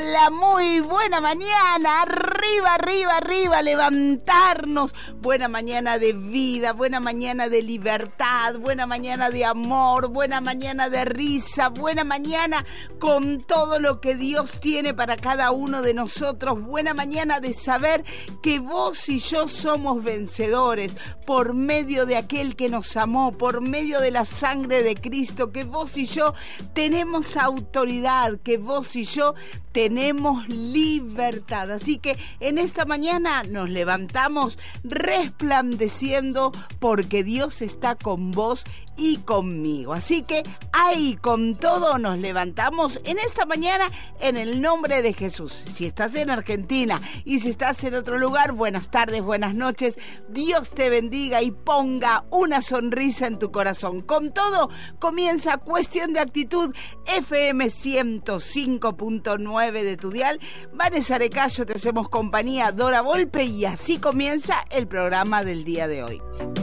Hola, muy buena mañana. Arriba, arriba, arriba, levantarnos. Buena mañana de vida, buena mañana de libertad, buena mañana de amor, buena mañana de risa, buena mañana con todo lo que Dios tiene para cada uno de nosotros. Buena mañana de saber que vos y yo somos vencedores por medio de aquel que nos amó, por medio de la sangre de Cristo, que vos y yo tenemos autoridad, que vos y yo tenemos libertad. Así que en esta mañana nos levantamos resplandeciendo porque Dios está con vos y conmigo. Así que ahí con todo nos levantamos en esta mañana en el nombre de Jesús. Si estás en Argentina y si estás en otro lugar, buenas tardes, buenas noches. Dios te bendiga y ponga una sonrisa en tu corazón. Con todo comienza Cuestión de Actitud, FM 105.9 de tu dial. Vanessa Arecayo, te hacemos compañía, Dora Volpe, y así comienza el programa del día de hoy.